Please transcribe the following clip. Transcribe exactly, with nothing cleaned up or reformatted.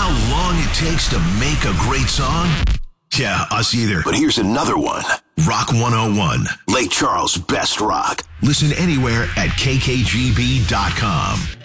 how long it takes to make a great song? Yeah, us either. But here's another one. Rock one oh one. Lake Charles' best rock. Listen anywhere at K K G B dot com.